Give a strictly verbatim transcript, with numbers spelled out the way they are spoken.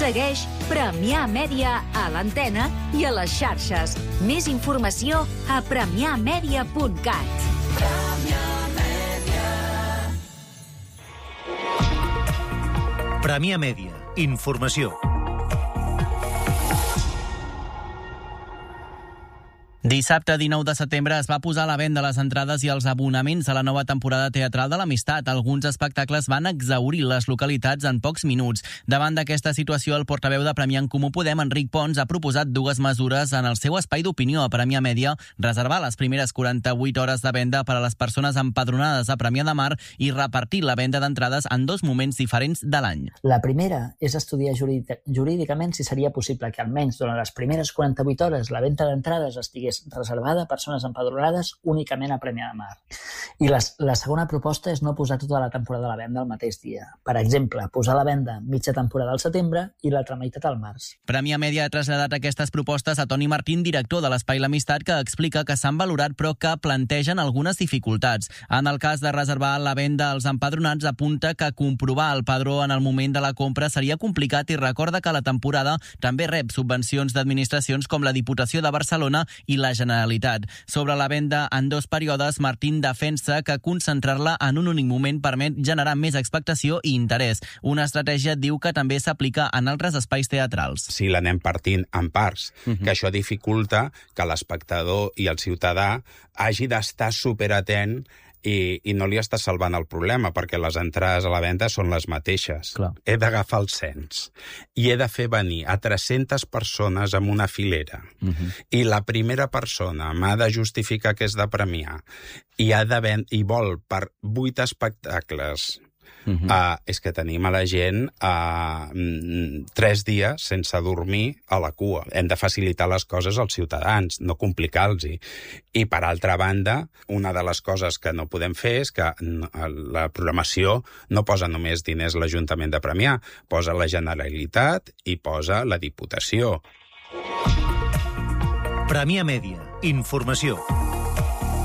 Segueix Premià Mèdia a l'antena i a les xarxes. Més informació a premià mèdia punt cat. Premià Mèdia. Informació. Dissabte dinou de setembre es va posar a la venda les entrades i els abonaments a la nova temporada teatral de l'Amistat. Alguns espectacles van exhaurir les localitats en pocs minuts. Davant d'aquesta situació, el portaveu de Premià en Comú Podem, Enric Pons, ha proposat dues mesures en el seu espai d'opinió a Premià Mèdia: reservar les primeres quaranta-vuit hores de venda per a les persones empadronades a Premià de Mar i repartir la venda d'entrades en dos moments diferents de l'any. La primera és estudiar jurídicament si seria possible que almenys durant les primeres quaranta-vuit hores la venda d'entrades estigués reservada a persones empadronades únicament a Premià de Mar. I la, la segona proposta és no posar tota la temporada a la venda el mateix dia. Per exemple, posar a la venda mitja temporada al setembre i l'altra meitat al març. Premià Mèdia ha traslladat aquestes propostes a Toni Martín, director de l'Espai L'Amistat, que explica que s'han valorat però que plantegen algunes dificultats. En el cas de reservar la venda als empadronats, apunta que comprovar el padró en el moment de la compra seria complicat i recorda que la temporada també rep subvencions d'administracions com la Diputació de Barcelona i la Generalitat. Sobre la venda en dos períodes, Martín defensa que concentrar-la en un únic moment permet generar més expectació i interès. Una estratègia, diu, que també s'aplica en altres espais teatrals. Si l'anem partint en parts, uh-huh. que això dificulta que l'espectador i el ciutadà hagi d'estar superatent I, i no li està salvant el problema, perquè les entrades a la venda són les mateixes. Clar. He d'agafar el cens i he de fer venir a tres-centes persones en una filera. Uh-huh. I la primera persona m'ha de justificar que és de Premià i, ha de ven- i vol per vuit espectacles. Uh-huh. Uh, és que tenim a la gent uh, tres dies sense dormir a la cua. Hem de facilitar les coses als ciutadans, no complicar-los-hi. I, per altra banda, una de les coses que no podem fer és que la programació no posa només diners l'Ajuntament de Premià, posa la Generalitat i posa la Diputació. Premià Mèdia. Informació.